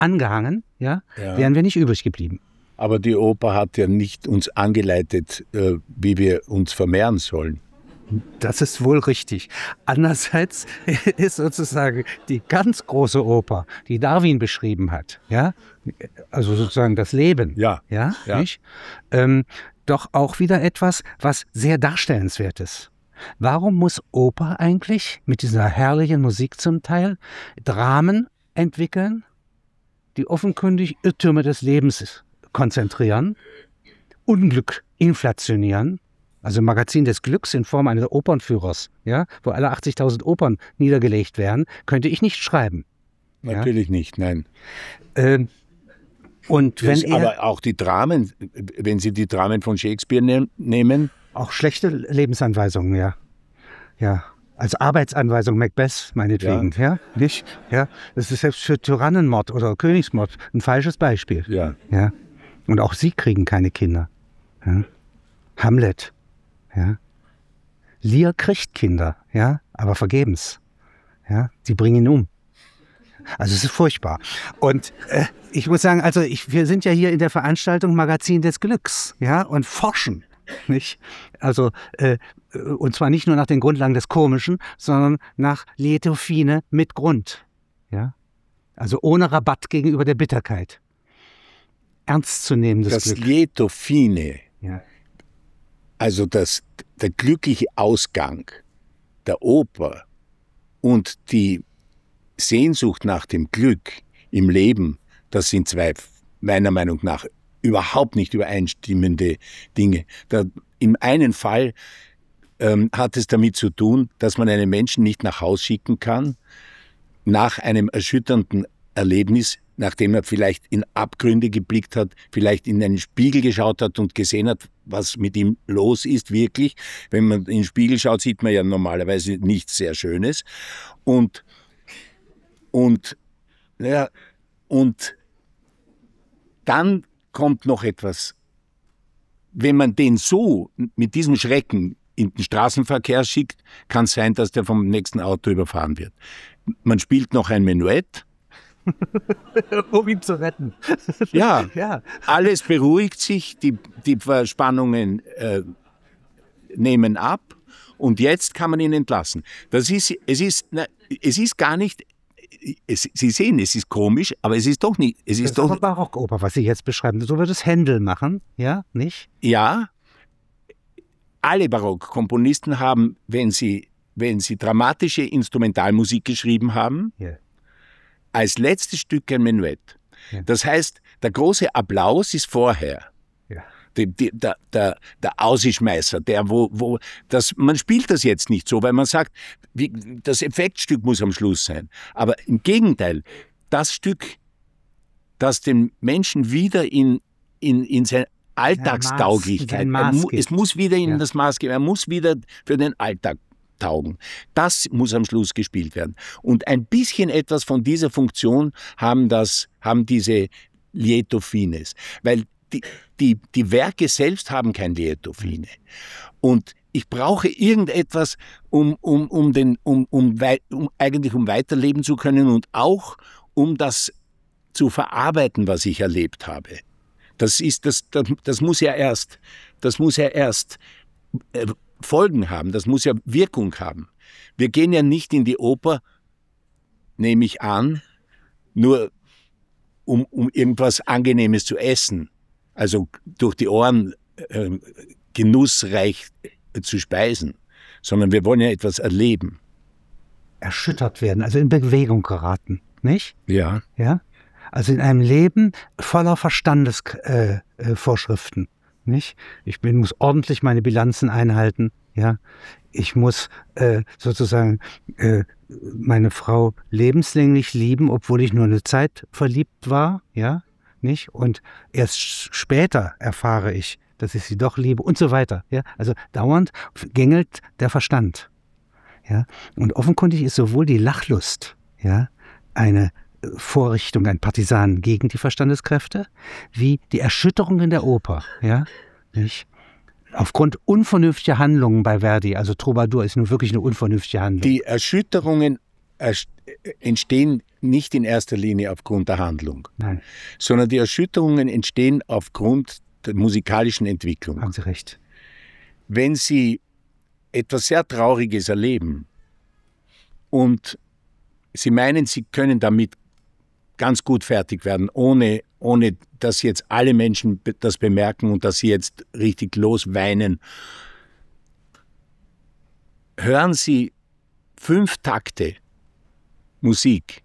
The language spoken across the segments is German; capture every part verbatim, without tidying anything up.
angehangen, ja, Ja. wären wir nicht übrig geblieben. Aber die Oper hat ja nicht uns angeleitet, äh, wie wir uns vermehren sollen. Das ist wohl richtig. Andererseits ist sozusagen die ganz große Oper, die Darwin beschrieben hat, ja, also sozusagen das Leben, Ja. ja, Ja. nicht? Ähm, doch auch wieder etwas, was sehr darstellenswert ist. Warum muss Oper eigentlich mit dieser herrlichen Musik zum Teil Dramen entwickeln, die offenkundig Irrtümer des Lebens konzentrieren, Unglück inflationieren, also Magazin des Glücks in Form eines Opernführers, ja, wo alle achtzigtausend Opern niedergelegt werden, könnte ich nicht schreiben. Natürlich ja? nicht, nein. Ähm, und wenn das, er, aber auch die Dramen, wenn Sie die Dramen von Shakespeare ne nehmen. Auch schlechte Lebensanweisungen, ja. Ja. Als Arbeitsanweisung Macbeth, meinetwegen, ja. ja, nicht? Ja. Das ist selbst für Tyrannenmord oder Königsmord ein falsches Beispiel. Ja. Ja. Und auch sie kriegen keine Kinder. Ja. Hamlet. Ja. Lear kriegt Kinder, ja, aber vergebens. Ja, sie bringen ihn um. Also es ist furchtbar. Und äh, ich muss sagen, also ich, wir sind ja hier in der Veranstaltung Magazin des Glücks, ja, und forschen, nicht? Also äh, und zwar nicht nur nach den Grundlagen des Komischen, sondern nach Lieto fine mit Grund, ja. Also ohne Rabatt gegenüber der Bitterkeit. Ernstzunehmendes Das Glück. Lieto fine. Ja. Also das, der glückliche Ausgang der Oper und die Sehnsucht nach dem Glück im Leben, das sind zwei meiner Meinung nach überhaupt nicht übereinstimmende Dinge. Da, im einen Fall ähm, hat es damit zu tun, dass man einen Menschen nicht nach Hause schicken kann, nach einem erschütternden Erlebnis, nachdem er vielleicht in Abgründe geblickt hat, vielleicht in einen Spiegel geschaut hat und gesehen hat, was mit ihm los ist wirklich. Wenn man in den Spiegel schaut, sieht man ja normalerweise nichts sehr Schönes. Und, und, ja, und dann kommt noch etwas. Wenn man den so mit diesem Schrecken in den Straßenverkehr schickt, kann es sein, dass der vom nächsten Auto überfahren wird. Man spielt noch ein Menuett. Um ihn zu retten. Ja, ja, alles beruhigt sich, die, die Verspannungen äh, nehmen ab und jetzt kann man ihn entlassen. Das ist, es, ist, na, es ist gar nicht, es, Sie sehen, es ist komisch, aber es ist doch nicht. Es ist das ist doch aber Barockoper, was Sie jetzt beschreiben. So würde es Händel machen, ja, nicht? Ja, alle Barockkomponisten haben, wenn sie, wenn sie dramatische Instrumentalmusik geschrieben haben, Yeah. als letztes Stück ein Menuett. Ja. Das heißt, der große Applaus ist vorher. Ja. Die, die, der, der, der Ausischmeißer, der, wo, wo, das, man spielt das jetzt nicht so, weil man sagt, wie, das Effektstück muss am Schluss sein. Aber im Gegenteil, das Stück, das den Menschen wieder in, in, in seine Alltagstauglichkeit, Maß, er mu, gibt. es muss wieder in Ja. das Maß geben, er muss wieder für den Alltag taugen. Das muss am Schluss gespielt werden. Und ein bisschen etwas von dieser Funktion haben, das, haben diese Lieto fines. Weil die, die, die Werke selbst haben kein Lieto fine. Und ich brauche irgendetwas, um, um, um, den, um, um, um eigentlich um weiterleben zu können und auch um das zu verarbeiten, was ich erlebt habe. Das ist, das, das, das muss ja erst, das muss ja erst äh, Folgen haben, das muss ja Wirkung haben. Wir gehen ja nicht in die Oper, nehme ich an, nur um, um irgendwas Angenehmes zu essen, also durch die Ohren äh, genussreich äh, zu speisen, sondern wir wollen ja etwas erleben. Erschüttert werden, also in Bewegung geraten, nicht? Ja. Ja? Also in einem Leben voller Verstandesvorschriften. Äh, äh, Nicht? Ich bin, muss ordentlich meine Bilanzen einhalten. Ja? Ich muss äh, sozusagen äh, meine Frau lebenslänglich lieben, obwohl ich nur eine Zeit verliebt war. Ja? Nicht? Und erst später erfahre ich, dass ich sie doch liebe und so weiter. Ja? Also dauernd gängelt der Verstand. Ja? Und offenkundig ist sowohl die Lachlust, ja, eine Vorrichtung, ein Partisan gegen die Verstandeskräfte, wie die Erschütterung in der Oper, ja, nicht? Aufgrund unvernünftiger Handlungen bei Verdi, also Troubadour ist nun wirklich eine unvernünftige Handlung. Die Erschütterungen entstehen nicht in erster Linie aufgrund der Handlung, Nein. sondern die Erschütterungen entstehen aufgrund der musikalischen Entwicklung. Haben Sie recht. Wenn Sie etwas sehr Trauriges erleben und Sie meinen, Sie können damit ganz gut fertig werden, ohne, ohne dass jetzt alle Menschen das bemerken und dass Sie jetzt richtig losweinen, hören Sie fünf Takte Musik.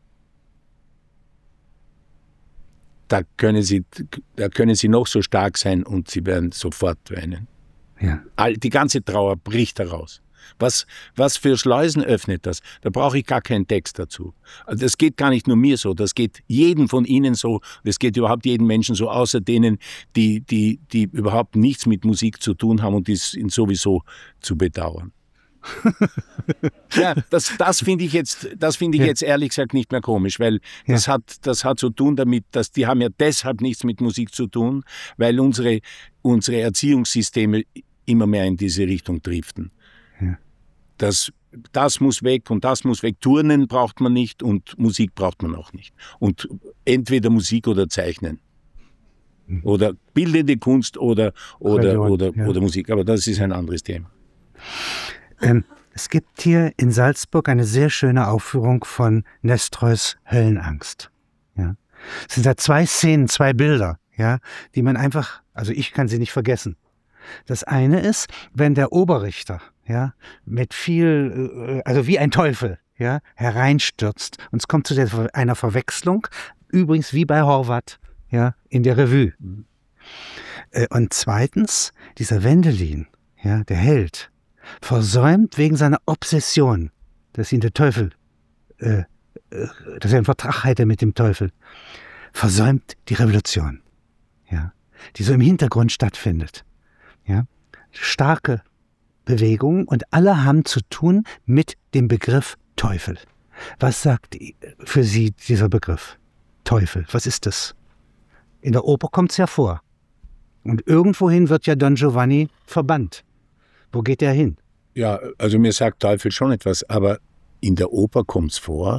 Da können Sie, da können Sie noch so stark sein und Sie werden sofort weinen. Ja. All, die ganze Trauer bricht heraus. Was, was für Schleusen öffnet das? Da brauche ich gar keinen Text dazu. Also das geht gar nicht nur mir so, das geht jedem von Ihnen so, das geht überhaupt jedem Menschen so, außer denen, die, die, die überhaupt nichts mit Musik zu tun haben und die sind sowieso zu bedauern. Ja, das, das finde ich jetzt, das finde ich ja. jetzt ehrlich gesagt nicht mehr komisch, weil ja. das hat, das hat zu tun damit, dass die haben ja deshalb nichts mit Musik zu tun, weil unsere, unsere Erziehungssysteme immer mehr in diese Richtung driften. Ja. Das, das muss weg und das muss weg. Turnen braucht man nicht und Musik braucht man auch nicht. Und entweder Musik oder Zeichnen. Mhm. Oder bildende Kunst oder, oder, oder, ja. oder Musik. Aber das ist ein anderes Thema. Ähm, es gibt hier in Salzburg eine sehr schöne Aufführung von Nestreus Höllenangst. Ja. Es sind da zwei Szenen, zwei Bilder, ja, die man einfach, also ich kann sie nicht vergessen. Das eine ist, wenn der Oberrichter, ja, mit viel, also wie ein Teufel, ja, hereinstürzt und es kommt zu der, einer Verwechslung, übrigens wie bei Horvath, ja, in der Revue. Und zweitens, dieser Wendelin, ja, der Held, versäumt wegen seiner Obsession, dass ihn der Teufel, äh, dass er einen Vertrag hätte mit dem Teufel, versäumt die Revolution, ja, die so im Hintergrund stattfindet. Ja, starke Bewegungen und alle haben zu tun mit dem Begriff Teufel. Was sagt für Sie dieser Begriff? Teufel, was ist das? In der Oper kommt es ja vor. Und irgendwohin wird ja Don Giovanni verbannt. Wo geht er hin? Ja, also mir sagt Teufel schon etwas, aber in der Oper kommt es vor.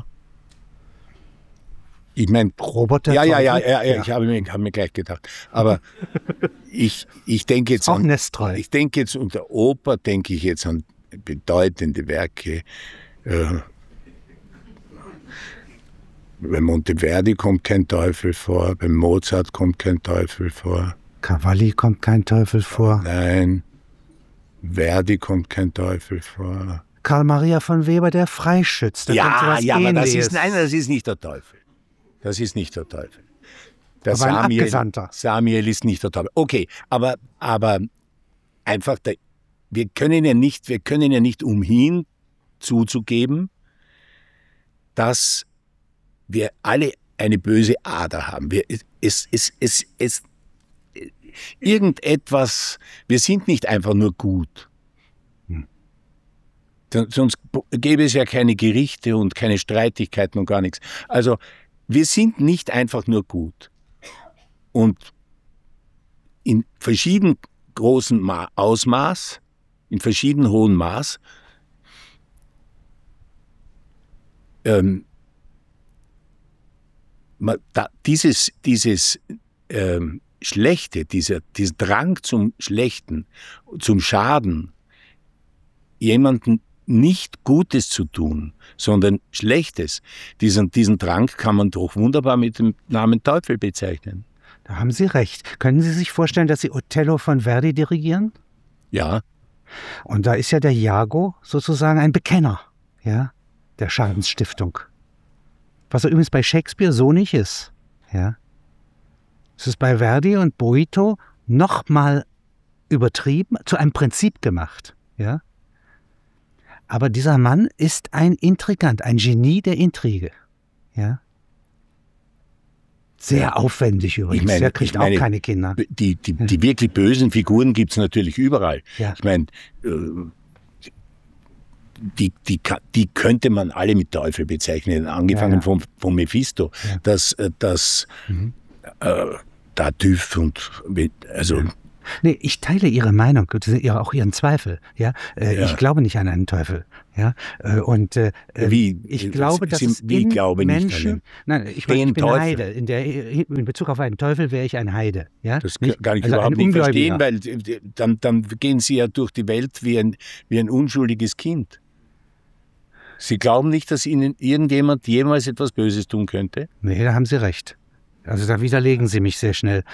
Ich meine, Roboter. Ja, ja, ja, ja, ja, ich habe mir, hab mir gleich gedacht. Aber ich, ich denke jetzt auch an, Nestreu. Ich denke jetzt unter Oper, denke ich jetzt an bedeutende Werke. Äh, bei Monteverdi kommt kein Teufel vor, bei Mozart kommt kein Teufel vor. Cavalli kommt kein Teufel vor. Nein, Verdi kommt kein Teufel vor. Karl Maria von Weber, der Freischütz. Da ja, ja, aber das ist, nein, das ist nicht der Teufel. Das ist nicht der Teufel. Der aber ein Samiel, Abgesandter. Samiel ist nicht der Teufel. Okay, aber, aber einfach, der, wir können ja nicht, wir können ja nicht umhin zuzugeben, dass wir alle eine böse Ader haben. Wir, es, es, es, es, irgendetwas, wir sind nicht einfach nur gut. Hm. Sonst gäbe es ja keine Gerichte und keine Streitigkeiten und gar nichts. Also, wir sind nicht einfach nur gut. Und in verschieden großem Ma- Ausmaß, in verschieden hohem Maß, ähm, da, dieses, dieses ähm, Schlechte, dieser, dieser Drang zum Schlechten, zum Schaden, jemanden nicht Gutes zu tun, sondern Schlechtes. Diesen, diesen Drang kann man doch wunderbar mit dem Namen Teufel bezeichnen. Da haben Sie recht. Können Sie sich vorstellen, dass Sie Othello von Verdi dirigieren? Ja. Und da ist ja der Iago sozusagen ein Bekenner, ja, der Schadensstiftung. Was er übrigens bei Shakespeare so nicht ist. Ja. Es ist bei Verdi und Boito noch mal übertrieben, zu einem Prinzip gemacht. Ja. Aber dieser Mann ist ein Intrigant, ein Genie der Intrige. Ja. Sehr ja. aufwendig übrigens. Ich meine, der kriegt ich meine, auch keine Kinder. Die, die, die ja. wirklich bösen Figuren gibt es natürlich überall. Ja. Ich meine, die, die, die könnte man alle mit Teufel bezeichnen, angefangen ja, ja. Vom, vom Mephisto. Ja. Das, das mhm. äh, Tartuffe und also. Ja. Nee, ich teile Ihre Meinung, auch Ihren Zweifel. Ja? ja. Ich glaube nicht an einen Teufel. Ja? Und äh, wie? ich glaube, dass Sie, es wie in glaube Menschen... Nicht nein, ich, ich bin Teufel. Heide. In, der, in Bezug auf einen Teufel wäre ich ein Heide. Ja? Das nicht? kann ich also überhaupt nicht verstehen, weil äh, dann, dann gehen Sie ja durch die Welt wie ein, wie ein unschuldiges Kind. Sie glauben nicht, dass Ihnen irgendjemand jemals etwas Böses tun könnte? Nee, da haben Sie recht. Also da widerlegen Sie mich sehr schnell.